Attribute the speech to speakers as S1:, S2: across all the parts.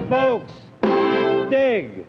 S1: folks. Dig.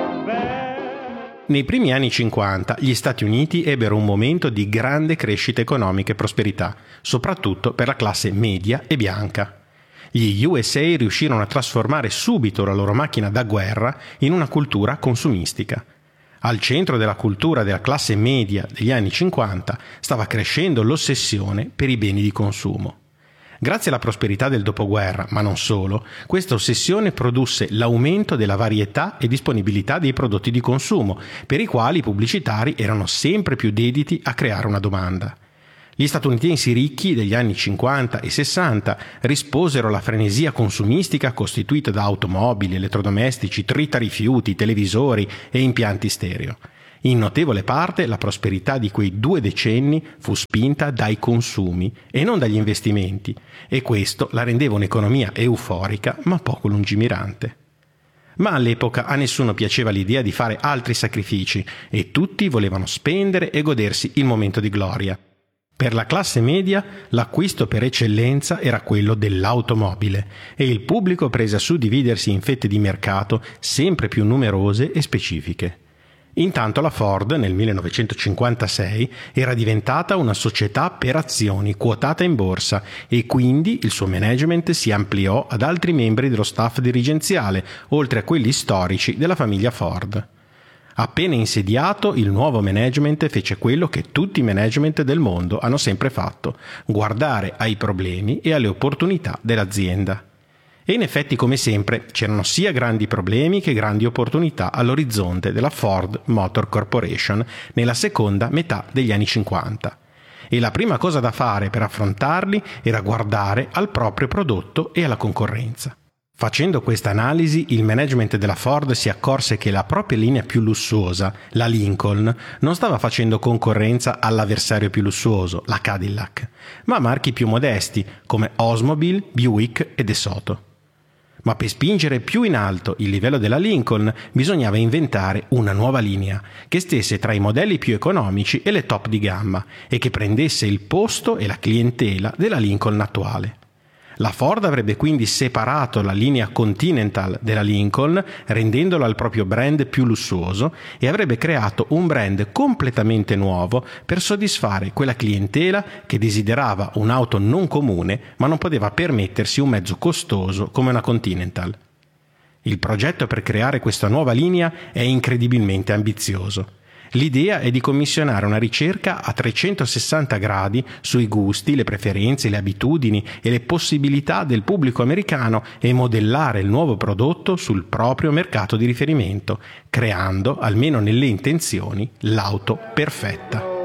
S2: Nei primi anni 50 gli Stati Uniti ebbero un momento di grande crescita economica e prosperità, soprattutto per la classe media e bianca. Gli USA riuscirono a trasformare subito la loro macchina da guerra in una cultura consumistica. Al centro della cultura della classe media degli anni 50 stava crescendo l'ossessione per i beni di consumo. Grazie alla prosperità del dopoguerra, ma non solo, questa ossessione produsse l'aumento della varietà e disponibilità dei prodotti di consumo, per i quali i pubblicitari erano sempre più dediti a creare una domanda. Gli statunitensi ricchi degli anni 50 e 60 risposero alla frenesia consumistica costituita da automobili, elettrodomestici, trita-rifiuti, televisori e impianti stereo. In notevole parte la prosperità di quei 2 decenni fu spinta dai consumi e non dagli investimenti, e questo la rendeva un'economia euforica ma poco lungimirante. Ma all'epoca a nessuno piaceva l'idea di fare altri sacrifici e tutti volevano spendere e godersi il momento di gloria. Per la classe media l'acquisto per eccellenza era quello dell'automobile e il pubblico prese a suddividersi in fette di mercato sempre più numerose e specifiche. Intanto la Ford nel 1956 era diventata una società per azioni quotata in borsa e quindi il suo management si ampliò ad altri membri dello staff dirigenziale, oltre a quelli storici della famiglia Ford. Appena insediato, il nuovo management fece quello che tutti i management del mondo hanno sempre fatto: guardare ai problemi e alle opportunità dell'azienda. E in effetti, come sempre, c'erano sia grandi problemi che grandi opportunità all'orizzonte della Ford Motor Corporation nella seconda metà degli anni 50. E la prima cosa da fare per affrontarli era guardare al proprio prodotto e alla concorrenza. Facendo questa analisi, il management della Ford si accorse che la propria linea più lussuosa, la Lincoln, non stava facendo concorrenza all'avversario più lussuoso, la Cadillac, ma a marchi più modesti come Oldsmobile, Buick e DeSoto. Ma per spingere più in alto il livello della Lincoln bisognava inventare una nuova linea che stesse tra i modelli più economici e le top di gamma e che prendesse il posto e la clientela della Lincoln attuale. La Ford avrebbe quindi separato la linea Continental della Lincoln, rendendola il proprio brand più lussuoso, e avrebbe creato un brand completamente nuovo per soddisfare quella clientela che desiderava un'auto non comune ma non poteva permettersi un mezzo costoso come una Continental. Il progetto per creare questa nuova linea è incredibilmente ambizioso. L'idea è di commissionare una ricerca a 360 gradi sui gusti, le preferenze, le abitudini e le possibilità del pubblico americano e modellare il nuovo prodotto sul proprio mercato di riferimento, creando, almeno nelle intenzioni, l'auto perfetta.